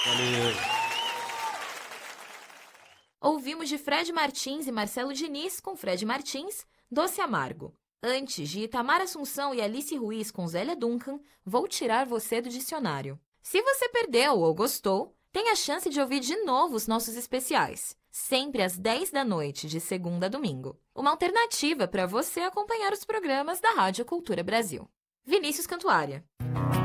Valeu. Ouvimos de Fred Martins e Marcelo Diniz com Fred Martins, Doce Amargo. Antes de Itamar Assunção e Alice Ruiz com Zélia Duncan, Vou Tirar Você do Dicionário. Se você perdeu ou gostou, tem a chance de ouvir de novo os nossos especiais, sempre às 10 da noite, de segunda a domingo. Uma alternativa para você acompanhar os programas da Rádio Cultura Brasil. Vinícius Cantuária.